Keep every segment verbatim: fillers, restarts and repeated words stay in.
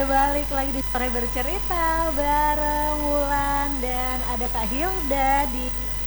balik lagi di Sore Bercerita bareng Wulan dan ada Kak Hilda di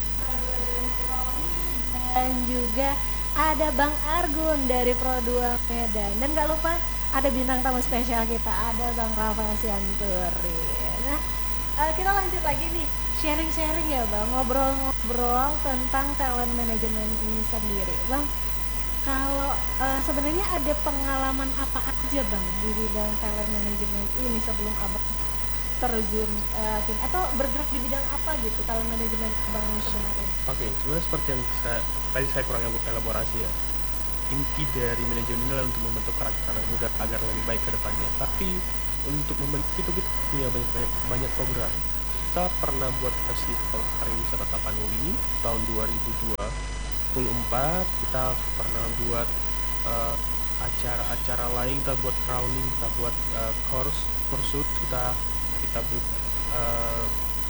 dan juga ada Bang Argun dari Pro dua Medan dan gak lupa ada bintang tamu spesial kita, ada Bang Rafael Sianturi. Nah, uh, kita lanjut lagi nih sharing-sharing ya Bang, ngobrol-ngobrol tentang talent management ini sendiri. Bang, kalau uh, sebenarnya ada pengalaman apa aja Bang di bidang talent management ini sebelum Abang terjun uh, atau bergerak di bidang apa gitu talent management Bang sebenarnya? Oke, sebenarnya seperti yang saya, tadi saya kurang elaborasi ya. Inti dari manajemen ini adalah untuk membentuk karakter anak muda agar lebih baik ke depannya. Tapi untuk membentuk itu kita punya banyak banyak, banyak program. Kita pernah buat festival pariwisata Tapanuli tahun dua ribu dua puluh empat. Kita pernah buat uh, acara-acara lain, kita buat crowning, kita buat uh, course, kursus, kita kita buat uh,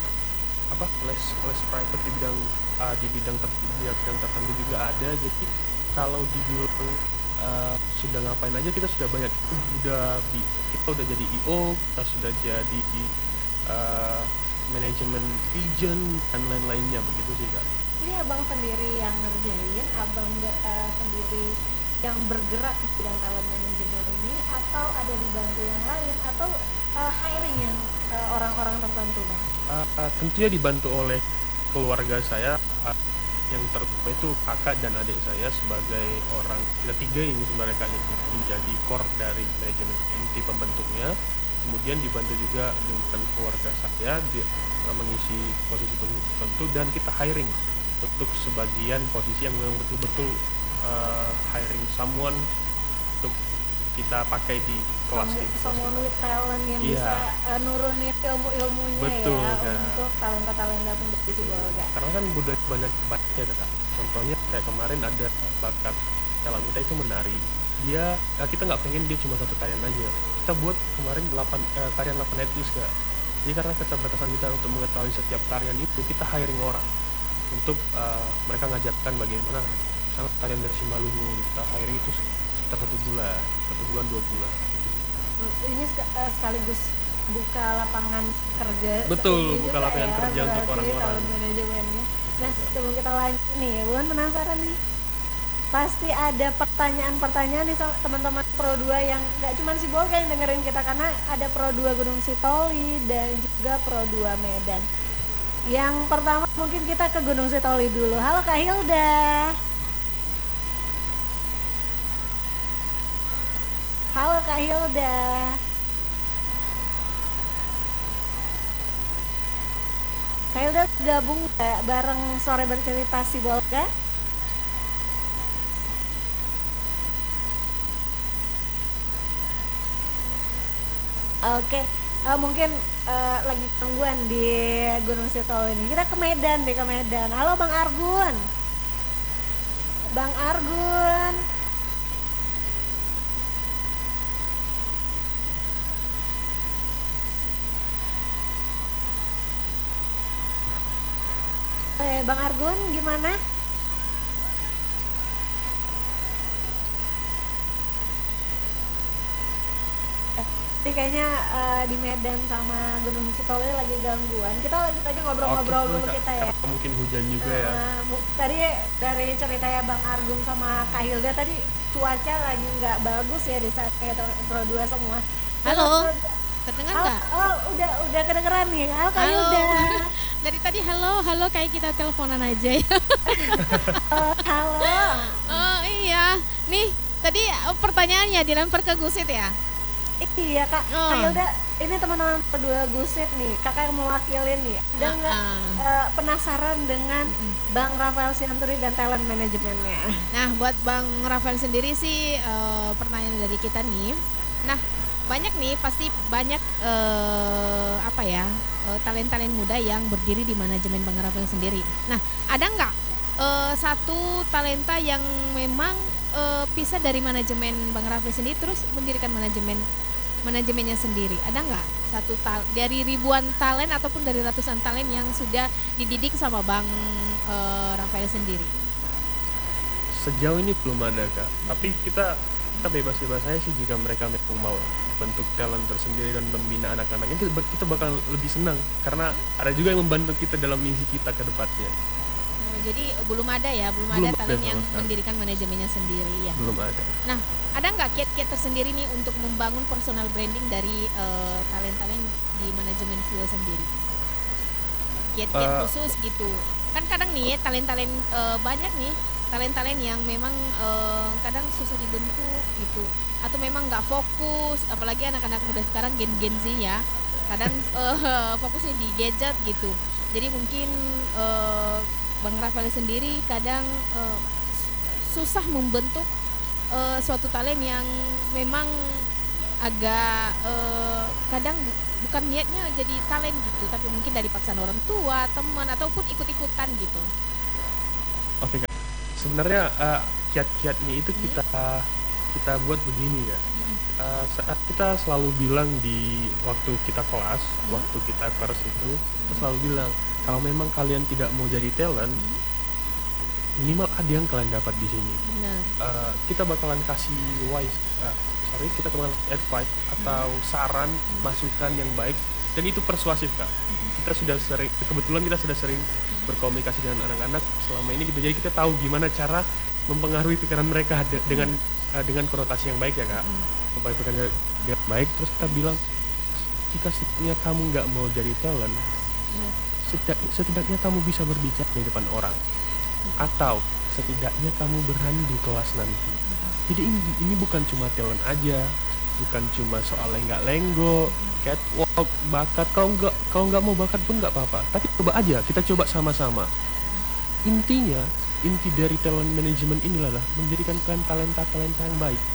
apa les les private di bidang uh, di bidang ter, di bidang tertentu juga ada. Jadi kalau dibilang uh, sudah ngapain aja, kita sudah banyak, udah di, kita udah jadi I O, kita sudah jadi uh, manajemen region dan lain-lainnya, begitu sih Kak. Ini Abang sendiri yang ngerjain, Abang uh, sendiri yang bergerak di bidang talent management ini, atau ada dibantu yang lain, atau uh, hiring yang uh, orang-orang tertentu Bang? Uh, uh, tentunya dibantu oleh keluarga saya, uh, yang terutama itu kakak dan adik saya sebagai orang, kita tiga ini sebenarnya Kak, yang menjadi core dari manajemen, inti pembentuknya. Kemudian dibantu juga dengan keluarga saya di, uh, mengisi posisi-posisi tertentu, dan kita hiring untuk sebagian posisi yang memang betul-betul uh, hiring someone untuk kita pakai di kelas Some, ini. Someone with talent yang yeah. bisa uh, nurunin ilmu-ilmunya. Betul, ya kan. Untuk talenta-talenta untuk di Sibolga. Karena kan budaya banyak batiknya Kak. Contohnya kayak kemarin ada bakat dalam kita itu menari. Dia ya kita nggak pengen dia cuma satu tarian aja. Kita buat kemarin delapan eh, tarian delapan etnis Kak. Jadi karena keterbatasan kita untuk mengetahui setiap tarian itu, kita hiring orang untuk uh, mereka ngajarkan bagaimana misalnya tarian dari Simalungun, kita hiring itu sekitar satu bulan, satu bulan dua bulan. Ini sekaligus buka lapangan kerja. Betul, buka lapangan ya, kerja untuk orang-orang. Manajemennya. Nah, sebelum kita lanjut nih, Buan penasaran nih. Pasti ada pertanyaan-pertanyaan nih teman-teman Pro dua yang gak cuma Sibolga yang dengerin kita, karena ada Pro dua Gunung Sitoli dan juga Pro dua Medan. Yang pertama mungkin kita ke Gunung Sitoli dulu. Halo Kak Hilda. Halo Kak Hilda. Kak Hilda gabung gak bareng Sore Bercerita Sibolga? Oke. Uh, mungkin uh, lagi tungguan di Gunung Sitoli ini. Kita ke Medan deh, ke Medan. Halo Bang Argun. Bang Argun. Eh, Bang Argun gimana? Jadi kayaknya uh, di Medan sama Gunung Sitoli lagi gangguan. Kita lanjut aja ngobrol-ngobrol oh, dulu kita ya. Mungkin hujan juga uh, ya. Tadi dari ceritanya Bang Argun sama Kak Hilda tadi cuaca lagi nggak bagus ya di saat kayak Pro dua semua. Halo, terdengar nggak? Oh, oh, udah udah kedengeran nih. Halo Kak Hilda. Dari tadi halo, halo kayak kita teleponan aja ya. uh, halo. Oh iya, nih tadi pertanyaannya dilempar ke Gusit ya. Iya Kak, oh. Kak Hilda, ini teman-teman kedua Gusit nih, kakak yang mewakilin nih. Ada nggak uh, uh. uh, penasaran dengan uh-uh. Bang Rafael Sianturi dan talent manajemennya? Nah, buat Bang Rafael sendiri sih uh, pertanyaan dari kita nih. Nah, banyak nih, pasti banyak uh, apa ya uh, talent-talent muda yang berdiri di manajemen Bang Rafael sendiri. Nah, ada nggak uh, satu talenta yang memang uh, pisah dari manajemen Bang Rafael sendiri terus mendirikan manajemen manajemennya sendiri? Ada nggak satu tal dari ribuan talent ataupun dari ratusan talent yang sudah dididik sama Bang uh, Rafael sendiri? Sejauh ini belum ada Kak, tapi kita kita bebas-bebas aja sih jika mereka memang mau. bentuk talent tersendiri dan membina anak-anaknya, kita, kita bakal lebih senang karena ada juga yang membantu kita dalam misi kita ke depannya. Oh, jadi belum ada ya, belum, Belum ada ada talent sama yang sekali. mendirikan manajemennya sendiri ya. Belum ada. Nah, ada nggak kiat-kiat tersendiri nih untuk membangun personal branding dari eh, talent-talent di manajemen Fuel sendiri? Kiat-kiat Eh, khusus gitu. Kan kadang nih talent-talent eh, banyak nih talent-talent yang memang eh, kadang susah dibentuk gitu, atau memang nggak fokus, apalagi anak-anak muda sekarang gen-gen Z ya, kadang eh, fokusnya di gadget gitu. Jadi mungkin eh, Bang Rafael sendiri kadang eh, susah membentuk eh, suatu talent yang memang agak eh, kadang bu- bukan niatnya jadi talent gitu, tapi mungkin dari paksaan orang tua, teman, ataupun ikut-ikutan gitu. Oke Kak. Sebenarnya eh, kiat-kiatnya itu kita kita buat begini ya. Eh, saat kita selalu bilang di waktu kita kelas, waktu kita kurs itu, kita selalu bilang kalau memang kalian tidak mau jadi talent, minimal ada yang kalian dapat di sini. Benar. Eh, kita bakalan kasih wise, eh, sorry, kita bakalan advice atau saran, masukan yang baik, dan itu persuasif Kak. Kita sudah sering, kebetulan kita sudah sering berkomunikasi dengan anak-anak selama ini gitu, jadi kita tahu gimana cara mempengaruhi pikiran mereka de- dengan eh, dengan konotasi yang baik ya Kak. Mempengaruhi pikiran dengan dengan baik, terus kita bilang jika setidaknya kamu nggak mau jadi talent, setidak- setidaknya kamu bisa berbicara di depan orang, atau setidaknya kamu berani di kelas nanti. Jadi ini, ini bukan cuma talent aja, bukan cuma soal lenggak-lenggo, catwalk, bakat. Kalau nggak kalau nggak mau bakat pun nggak apa-apa. Tapi coba aja, kita coba sama-sama. Intinya, inti dari talent management inilah lah, menjadikan kalian talenta-talenta yang baik.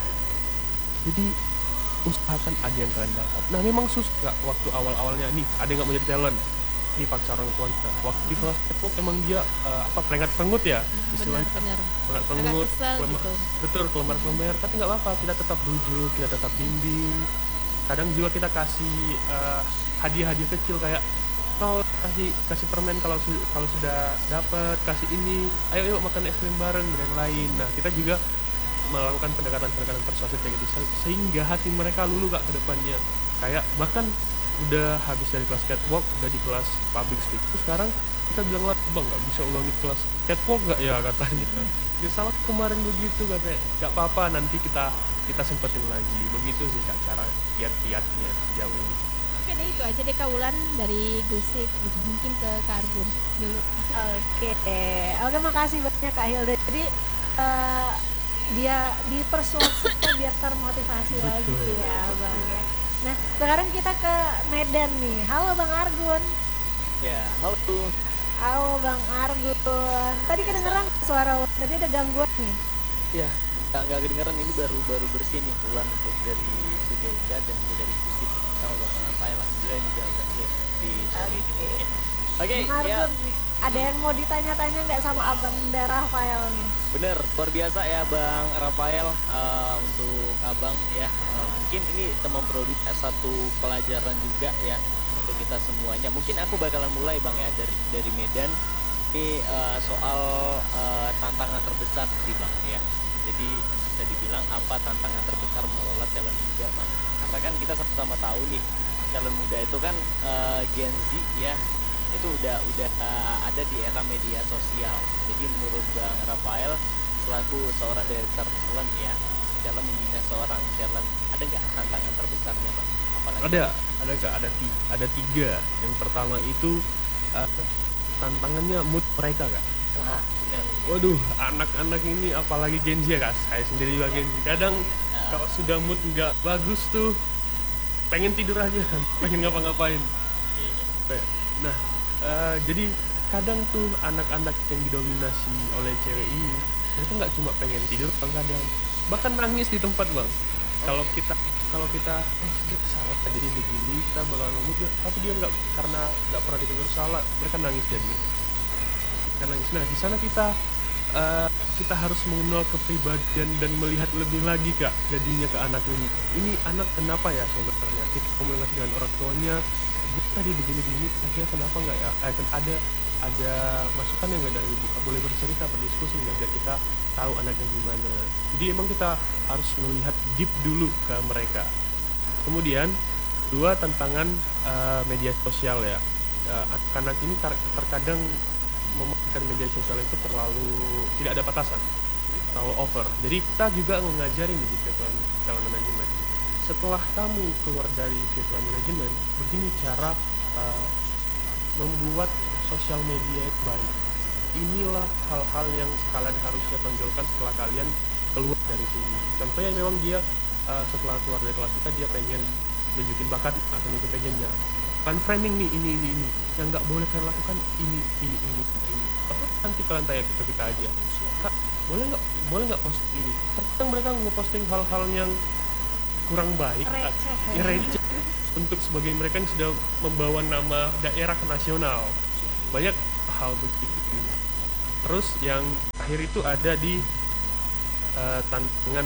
Jadi usahakan ada yang kalian dapat. Nah memang susah nggak waktu awal-awalnya nih, ada yang nggak mau jadi talent, dipaksa orang tua kita. Waktu di kelas catwalk emang dia eh, apa perengat perengut ya istilahnya. Benar-benar Perengat agak perengut, kesel kelemar- gitu. betul kelemar-kelemar, tapi nggak apa-apa, kita tetap bujuk, kita tetap bimbing. Kadang juga kita kasih eh, hadiah-hadiah kecil kayak atau kasih kasih permen kalau su- kalau sudah dapat, kasih ini, ayo yuk makan es krim bareng dan yang lain. Nah kita juga melakukan pendekatan-pendekatan persuasif kayak gitu se- sehingga hati mereka lulu Kak ke depannya. Kayak bahkan udah habis dari kelas catwalk, udah di kelas public speaking, terus sekarang kita bilang lah, bang nggak bisa ulang di kelas catwalk nggak ya katanya. Dia salah kemarin begitu katanya, nggak apa-apa nanti kita kita sempetin lagi. Begitu sih Kak cara kiat-kiatnya sejauh ini. Oke deh, itu aja deh Kaulan dari Gusik gitu. Mungkin ke Karbon dulu. Oke, oke makasih banyak Kak Hilda. Jadi eh, dia dipersuasifkan biar termotivasi lagi ya Bang ya. Nah sekarang kita ke Medan nih. Halo Bang Argun. Ya, halo. Halo Bang Argun. Tadi kedengeran nggak suara lo? Tadi ada gangguan nih. Ya, nggak nggak kedengeran, ini baru baru bersih nih bulan untuk dari studio Uga dan juga dari Kusip sama Bang Rafael. Alhamdulillah ini udah udah clear di sore ini. Oke. Oke, Bang ya Argun nih. Ada yang mau ditanya-tanya nggak sama Abang Da Rafael nih? bener, luar biasa ya Bang Rafael. Eh, untuk Abang ya, eh, mungkin ini teman produksi satu pelajaran juga ya untuk kita semuanya. Mungkin aku bakalan mulai Bang ya dari dari Medan. Ini eh, soal eh, tantangan terbesar sih Bang ya. Jadi bisa dibilang apa tantangan terbesar mengelola talent muda Bang? Karena kan kita sama-sama tahu nih talent muda itu kan eh, Gen Z ya, itu udah udah eh, ada di era media sosial. Jadi menurut Bang Rafael selaku seorang director talent ya, dalam membina seorang talent, ada nggak tantangan terbesarnya Bang? Apalagi Ada, ada Kak, ada tiga, ada tiga. Yang pertama itu eh, tantangannya mood mereka Kak. Wah, bener. Waduh, anak-anak ini apalagi Gen Z ya Kak. Saya sendiri juga Gen Z. Kadang Ya, kalau sudah mood nggak bagus tuh pengen tidur aja, pengen ngapa-ngapain. Kayak- Nah, eh, jadi kadang tuh anak-anak yang didominasi oleh cewek ini, mereka nggak cuma pengen tidur, kadang bahkan nangis di tempat Bang. Kalau kita kalau kita eh kita salah jadi begini, kita bakal ngomong "Ya," tapi dia nggak, karena nggak pernah ditegur salah, mereka nangis jadi. Mereka nangis. Nah di sana kita eh, kita harus mengenal kepribadian dan melihat lebih lagi Kak jadinya ke anak ini. Ini anak kenapa ya sebenarnya? Kita komunikasi dengan orang tuanya, gue tadi begini-begini, kira-kira kenapa nggak ya? Eh, kan ada ada masukan yang nggak dari ibu, boleh bercerita, berdiskusi nggak, biar kita tahu anaknya gimana. Jadi emang kita harus melihat deep dulu ke mereka. Kemudian dua, tantangan uh, media sosial ya. Uh, anak-anak ini ter- terkadang memainkan media sosial itu terlalu tidak ada batasan, terlalu over. Jadi kita juga mengajari nih di virtual, virtual management. Setelah kamu keluar dari virtual management, begini cara uh, membuat sosial media itu baik. Inilah hal-hal yang kalian harusnya tonjolkan setelah kalian keluar dari sini. Contohnya memang dia uh, setelah keluar dari kelas kita dia pengen nunjukin bakat atau nunjukin passionnya. Kan framing nih ini ini ini yang nggak boleh kalian lakukan ini ini ini ini. Tapi nanti kalian tanya kita kita aja, kak boleh nggak boleh nggak post ini? Terkadang mereka ngeposting hal-hal yang kurang baik, Receh. ya, receh untuk sebagai mereka yang sudah membawa nama daerah ke nasional. Banyak hal begitu. Terus yang akhir itu ada di uh, tantangan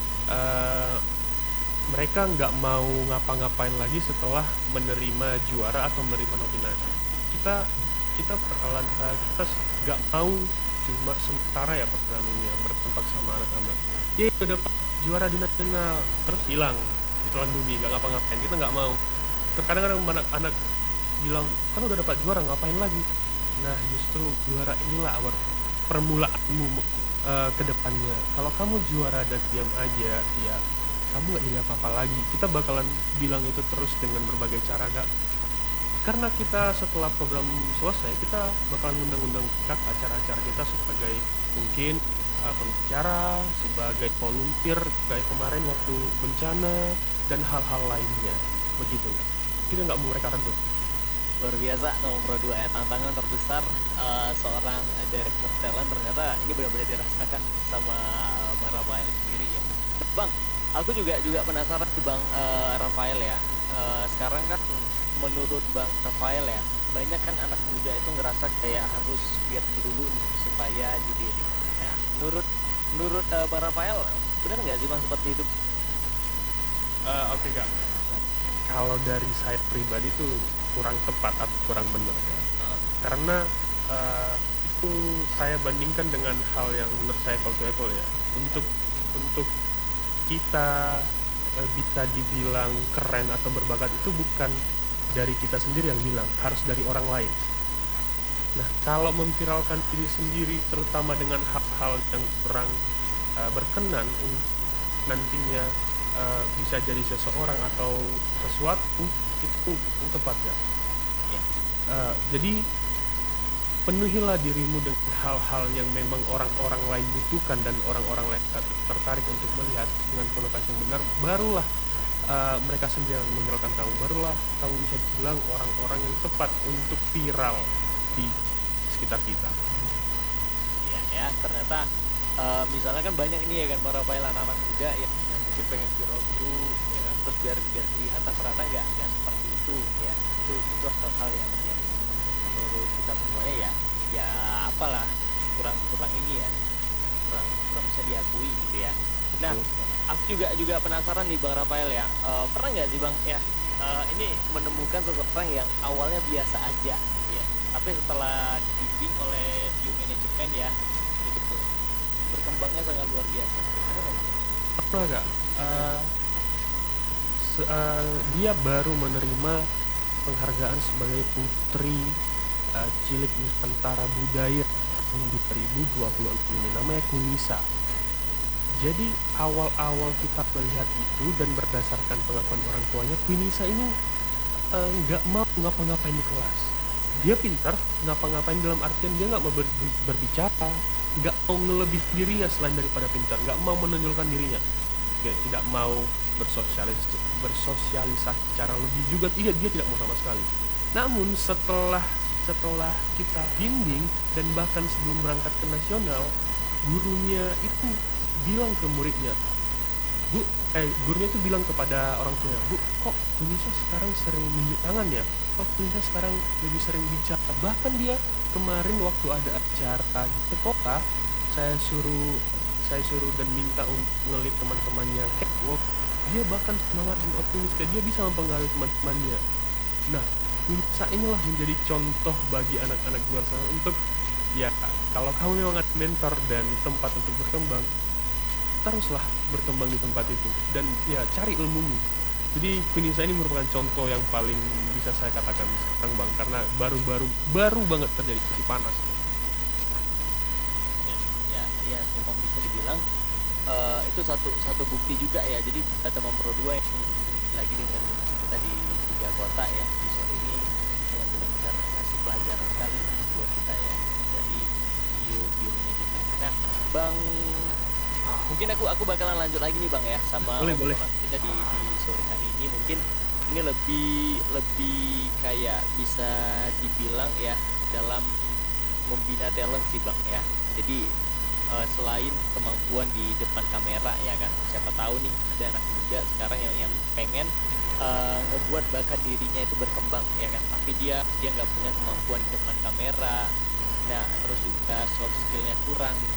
uh, mereka nggak mau ngapa-ngapain lagi setelah menerima juara atau menerima nominasi. Kita kita peralatan uh, kita nggak mau cuma sementara ya programnya bertempat sama anak-anak. Ye udah dapat juara di nasional terus hilang ditelan bumi nggak ngapa-ngapain, kita nggak mau. Terkadang ada anak-anak bilang kan udah dapat juara ngapain lagi. Nah justru juara inilah awal permulaanmu uh, ke depannya. Kalau kamu juara dan diam aja ya kamu nggak jadi apa-apa lagi. Kita bakalan bilang itu terus dengan berbagai cara kak, karena kita setelah program selesai kita bakalan ngundang-undang kak acara-acara kita sebagai mungkin uh, pembicara, sebagai volunteer kayak kemarin waktu bencana dan hal-hal lainnya begitu kak. Kita nggak mau mereka tuh. Luar biasa nomor Pro dua ya, tantangan terbesar uh, seorang uh, director talent ternyata ini benar-benar dirasakan sama uh, Bang Rafael sendiri ya. Bang, aku juga juga penasaran nih Bang uh, Rafael ya. Uh, sekarang kan menurut Bang Rafael ya, banyak kan anak muda itu ngerasa kayak harus biar dulu nih supaya didiri. Nah, menurut menurut uh, Bang Rafael benar nggak sih Bang seperti itu? Uh, Oke okay, kak. Kalau dari saya pribadi tuh kurang tepat atau kurang benar ya. Uh, karena uh, itu saya bandingkan dengan hal yang menurut saya valuable ya. Untuk untuk kita uh, bisa dibilang keren atau berbakat itu bukan dari kita sendiri yang bilang, harus dari orang lain. Nah, kalau memviralkan diri sendiri terutama dengan hal-hal yang kurang uh, berkenan untuk nantinya uh, bisa jadi seseorang atau sesuatu, itu yang tepat ya. Uh, jadi penuhilah dirimu dengan hal-hal yang memang orang-orang lain butuhkan dan orang-orang lain tertarik untuk melihat dengan konotasi yang benar, barulah uh, mereka sendiri yang mengenalkan kamu, barulah kamu bisa bilang orang-orang yang tepat untuk viral di sekitar kita. Iya ya, ternyata uh, misalnya kan banyak ini ya kan para Rafael anak-anak muda ya, yang mungkin pengen viral dulu ya kan, terus biar biar kelihatan ternyata nggak nggak seperti itu ya. Itu itu hal-hal yang yang menurut kita semuanya ya ya apalah kurang kurang ini ya, kurang kurang bisa diakui gitu ya. Nah, aku juga juga penasaran nih Bang Rafael ya, uh, pernah nggak sih Bang ya uh, ini menemukan seseorang yang awalnya biasa aja ya, tapi setelah dibimbing oleh view management ya itu berkembangnya sangat luar biasa. Pernah nggak? Uh, se- uh, dia baru menerima penghargaan sebagai putri uh, cilik Nusantara Budaya tahun dua ribu dua puluh enam ini, namanya Kunisa. Jadi awal-awal kita melihat itu dan berdasarkan pengakuan orang tuanya, Kunisa ini nggak uh, mau ngapa-ngapain di kelas. Dia pintar, ngapa-ngapain dalam artian dia nggak mau ber- berbicara, nggak mau ngelebih dirinya selain daripada pintar, nggak mau menonjolkan dirinya, kayak tidak mau bersosialis bersosialisasi secara lebih juga, tidak, dia tidak mau sama sekali. Namun setelah setelah kita bimbing dan bahkan sebelum berangkat ke nasional, gurunya itu bilang ke muridnya, Bu, eh gurunya itu bilang kepada orang tuanya, Bu, kok Indonesia sekarang sering nunjuk tangan ya? Kok Indonesia sekarang lebih sering bicara? Bahkan dia kemarin waktu ada acara di sekolah, saya suruh saya suruh dan minta untuk ngelit teman-temannya catwalk, dia bahkan semangat dan optimis kayak dia bisa mempengaruhi teman-temannya. Nah, saat inilah menjadi contoh bagi anak-anak luar sana untuk ya, kalau kamu memang ada mentor dan tempat untuk berkembang, teruslah berkembang di tempat itu dan ya cari ilmumu. Jadi Queen Nisa ini merupakan contoh yang paling bisa saya katakan sekarang bang, karena baru-baru baru banget terjadi kondisi panas. Ya, ya, ya memang bisa dibilang eh, itu satu satu bukti juga ya. Jadi buat teman Pro dua yang lagi dengan kita di tiga kota ya di sore ini, yang benar-benar ngasih pelajaran sekali buat kita ya dari view view manajemen. Nah, Bang, mungkin aku aku bakalan lanjut lagi nih Bang ya sama Boleh, boleh. obrolan kita di di sore hari ini. Mungkin ini lebih lebih kayak bisa dibilang ya dalam membina talent sih Bang ya. Jadi eh, selain kemampuan di depan kamera ya kan, siapa tahu nih ada anak muda sekarang yang yang pengen eh, ngebuat bakat dirinya itu berkembang ya kan, tapi dia dia nggak punya kemampuan di depan kamera. Nah, terus juga soft skillnya kurang.